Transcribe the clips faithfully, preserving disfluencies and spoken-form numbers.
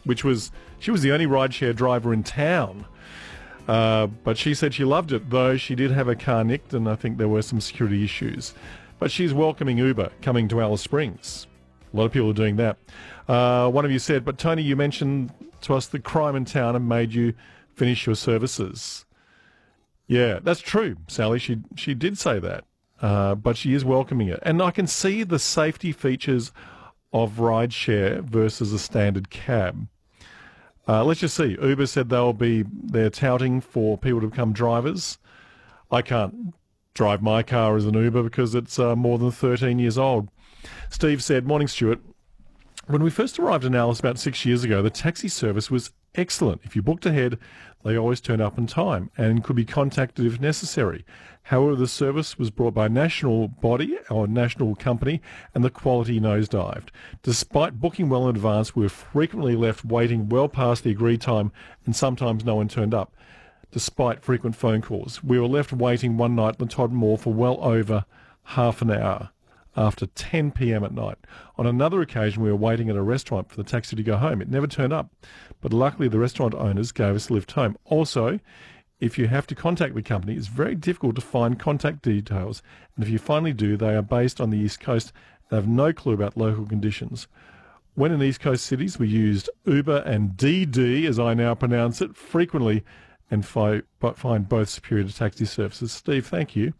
which was, she was the only rideshare driver in town. Uh, but she said she loved it, though she did have her car nicked, and I think there were some security issues. But she's welcoming Uber coming to Alice Springs. A lot of people are doing that. Uh, one of you said, but Tony, you mentioned to us the crime in town and made you finish your services. Yeah, that's true, Sally. She she did say that, uh, but she is welcoming it. And I can see the safety features of rideshare versus a standard cab. Uh, let's just see. Uber said they'll be, they're touting for people to become drivers. I can't drive my car as an Uber because it's uh, more than thirteen years old. Steve said, morning, Stuart. When we first arrived in Alice about six years ago, the taxi service was excellent. If you booked ahead, they always turned up on time and could be contacted if necessary. However, the service was brought by a national body or national company and the quality nosedived. Despite booking well in advance, we were frequently left waiting well past the agreed time and sometimes no one turned up. Despite frequent phone calls, we were left waiting one night at the Todd Mall for well over half an hour after ten p.m. at night. On another occasion, we were waiting at a restaurant for the taxi to go home. It never turned up, but luckily the restaurant owners gave us a lift home. Also, if you have to contact the company, it's very difficult to find contact details, and if you finally do, they are based on the East Coast and have no clue about local conditions. When in East Coast cities, we used Uber and D D, as I now pronounce it, frequently, and fi- but find both superior to taxi services. Steve, thank you.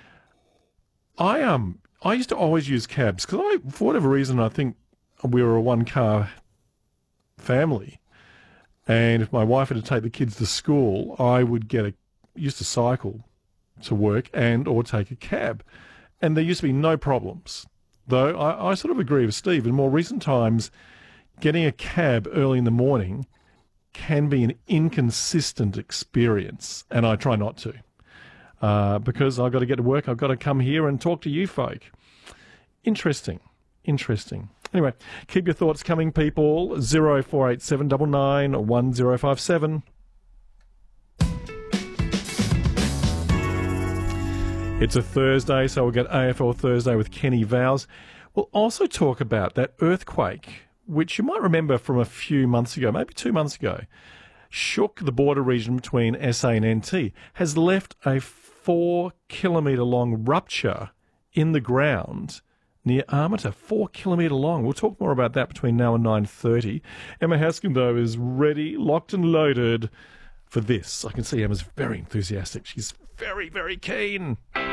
I um I used to always use cabs because I, for whatever reason, I think we were a one-car family, and if my wife had to take the kids to school, I would get a used to cycle to work and or take a cab, and there used to be no problems. Though I, I sort of agree with Steve. In more recent times, getting a cab early in the morning can be an inconsistent experience, and I try not to. Uh, because I've got to get to work, I've got to come here and talk to you folk. Interesting, interesting. Anyway, keep your thoughts coming, people. zero four eight seven nine nine one zero five seven. It's a Thursday, so we'll get A F L Thursday with Kenny Vowles. We'll also talk about that earthquake, which you might remember from a few months ago, maybe two months ago, shook the border region between S A and N T, has left a four kilometre long rupture in the ground near Armiter, four kilometre long. We'll talk more about that between now and nine thirty. Emma Haskin, though, is ready, locked and loaded for this. I can see Emma's very enthusiastic. She's very, very keen.